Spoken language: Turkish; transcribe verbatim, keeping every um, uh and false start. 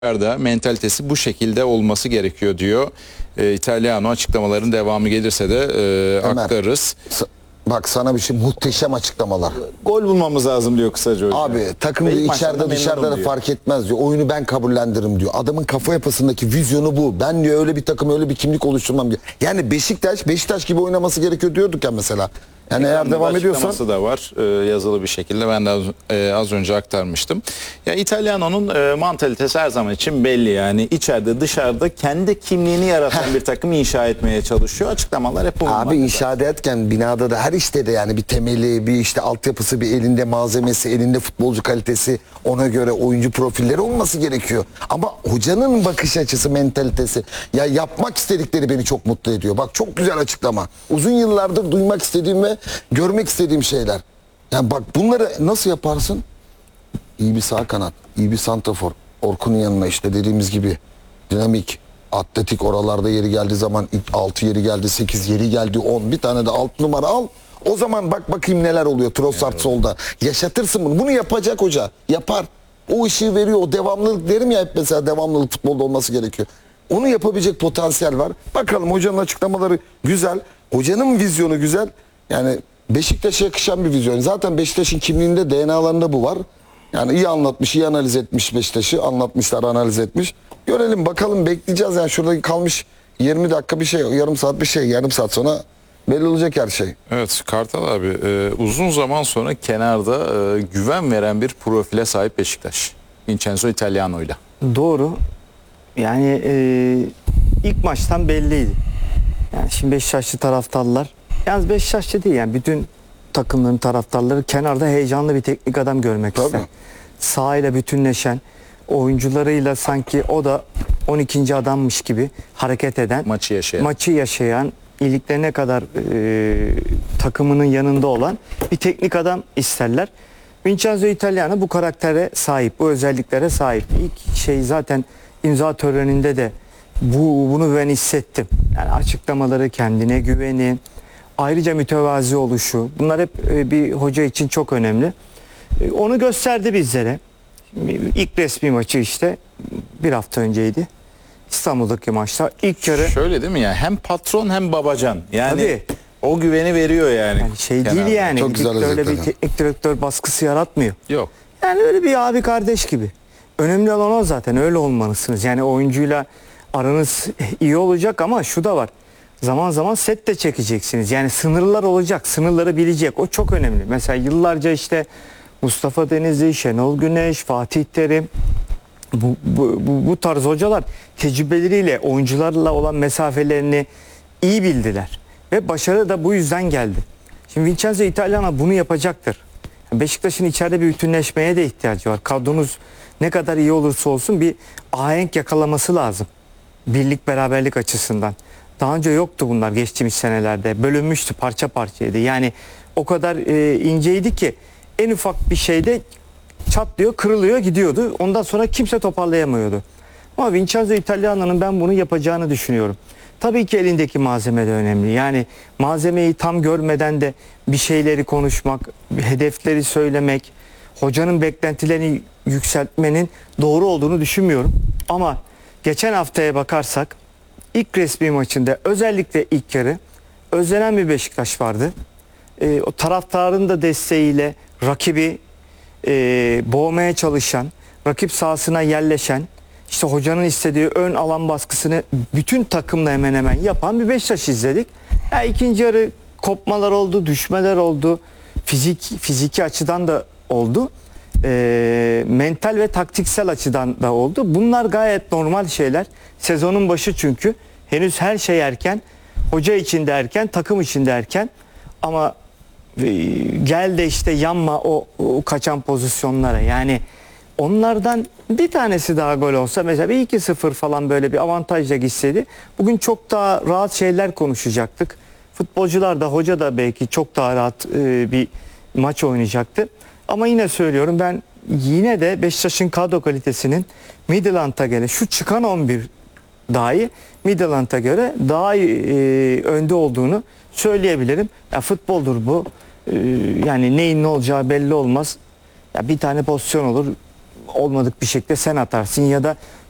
da mentalitesi bu şekilde olması gerekiyor diyor. E, İtalyano açıklamaların devamı gelirse de e, Ömer, aktarırız. Bak sana bir şey, muhteşem açıklamalar. Gol bulmamız lazım diyor kısaca hocam. Abi takım Ve ilk içeride maçlarında dışarıda da memnunum diyor. fark etmez diyor. Oyunu ben kabullendiririm diyor. Adamın kafa yapısındaki vizyonu bu. Ben diyor öyle bir takım, öyle bir kimlik oluşturmam diyor. Yani Beşiktaş Beşiktaş gibi oynaması gerekiyor diyorduk ya mesela. Yani eğer Ekranda devam ediyorsan açıklaması da var e, yazılı bir şekilde, ben de az, e, az önce aktarmıştım. Ya İtalyano'nun e, mantalitesi her zaman için belli, yani içeride dışarıda kendi kimliğini yaratan bir takım inşa etmeye çalışıyor. Açıklamalar hep bunlar. abi inşa ederken binada da her işte de yani bir temeli, bir işte altyapısı, bir elinde malzemesi, elinde futbolcu kalitesi, ona göre oyuncu profilleri olması gerekiyor. Ama hocanın bakış açısı, mentalitesi, ya yapmak istedikleri beni çok mutlu ediyor. Bak çok güzel açıklama. Uzun yıllardır duymak istediğim ve görmek istediğim şeyler. Yani bak bunları nasıl yaparsın? İyi bir sağ kanat, iyi bir santrafor, Orkun'un yanına işte dediğimiz gibi dinamik, atletik, oralarda yeri geldiği zaman altı yeri geldi, sekiz yeri geldi, on, bir tane de altı numara al. O zaman bak bakayım neler oluyor Trossard solda. Yaşatırsın bunu. Bunu yapacak hoca. Yapar. O ışığı veriyor. O devamlılık derim ya hep, mesela devamlılık futbolda olması gerekiyor. Onu yapabilecek potansiyel var. Bakalım, hocanın açıklamaları güzel. Hocanın vizyonu güzel. Yani Beşiktaş'a yakışan bir vizyon. Zaten Beşiktaş'ın kimliğinde, D N A'larında bu var. Yani iyi anlatmış, iyi analiz etmiş Beşiktaş'ı. Anlatmışlar, analiz etmiş. Görelim bakalım, bekleyeceğiz yani. Şurada kalmış yirmi dakika bir şey, yarım saat bir şey. Yarım saat sonra belli olacak her şey. Evet Kartal abi, e, uzun zaman sonra kenarda e, güven veren bir profile sahip Beşiktaş. Vincenzo Italiano'yla. Doğru. Yani e, ilk maçtan belliydi. Yani şimdi Beşiktaşlı taraftarlar, yalnız Beşiktaşlı değil yani bütün takımların taraftarları kenarda heyecanlı bir teknik adam görmek Tabii. ister. Sahayla bütünleşen, oyuncularıyla sanki o da on ikinci adammış gibi hareket eden, Maçı yaşayan. maçı yaşayan, iyiliklerine kadar e, takımının yanında olan bir teknik adam isterler. Vincenzo Italiano bu karaktere sahip, bu özelliklere sahip. İlk şey zaten imza töreninde de bu bunu ben hissettim. Yani açıklamaları, kendine güveni, ayrıca mütevazi oluşu, bunlar hep e, bir hoca için çok önemli. E, onu gösterdi bizlere. İlk resmi maçı işte bir hafta önceydi. İstanbul'daki maçta ilk yarı. Şöyle değil mi ya? Hem patron hem babacan. Yani Tabii. o güveni veriyor yani. Yani şey kenarda. değil yani. Çok Gidip güzel de öyle bir özetledin. teknik direktör baskısı yaratmıyor. Yok. Yani öyle bir abi kardeş gibi. Önemli olan o zaten, öyle olmalısınız. Yani oyuncuyla aranız iyi olacak ama şu da var. Zaman zaman set de çekeceksiniz. Yani sınırlar olacak, sınırları bilecek. O çok önemli. Mesela yıllarca işte Mustafa Denizli, Şenol Güneş, Fatih Terim, bu, bu, bu, bu tarz hocalar tecrübeleriyle oyuncularla olan mesafelerini iyi bildiler. Ve başarı da bu yüzden geldi. Şimdi Vincenzo Italiano bunu yapacaktır. Beşiktaş'ın içeride bir bütünleşmeye de ihtiyacı var. Kadronuz ne kadar iyi olursa olsun bir ahenk yakalaması lazım. Birlik, beraberlik açısından. Daha önce yoktu bunlar geçtiğimiz senelerde. Bölünmüştü, parça parçaydı. Yani o kadar e, inceydi ki en ufak bir şeyde çatlıyor, kırılıyor, gidiyordu. Ondan sonra kimse toparlayamıyordu. Ama Vincenzo Italiano'nun ben bunu yapacağını düşünüyorum. Tabii ki elindeki malzeme de önemli. Yani malzemeyi tam görmeden de bir şeyleri konuşmak, hedefleri söylemek, hocanın beklentilerini yükseltmenin doğru olduğunu düşünmüyorum. Ama geçen haftaya bakarsak ilk resmi maçında özellikle ilk yarı özlenen bir Beşiktaş vardı. E, o taraftarın da desteğiyle rakibi e, boğmaya çalışan, rakip sahasına yerleşen, İşte hocanın istediği ön alan baskısını bütün takımla hemen hemen yapan bir Beşiktaş izledik. Yani ikinci yarı kopmalar oldu, düşmeler oldu. Fizik, fiziki açıdan da oldu. E, mental ve taktiksel açıdan da oldu. Bunlar gayet normal şeyler. Sezonun başı çünkü. Henüz her şey erken. Hoca için de erken, takım için de erken. Ama e, gel de işte yanma o, o kaçan pozisyonlara. Yani onlardan bir tanesi daha gol olsa, mesela bir iki sıfır falan böyle bir avantajla gitseydi bugün çok daha rahat şeyler konuşacaktık. Futbolcular da hoca da belki çok daha rahat e, bir maç oynayacaktı. Ama yine söylüyorum, ben yine de Beşiktaş'ın kadro kalitesinin Midtjylland'a göre, şu çıkan on bir dahi Midtjylland'a göre daha e, önde olduğunu söyleyebilirim. Ya futboldur bu. E, yani neyin ne olacağı belli olmaz. Ya bir tane pozisyon olur, olmadık bir şekilde sen atarsın ya da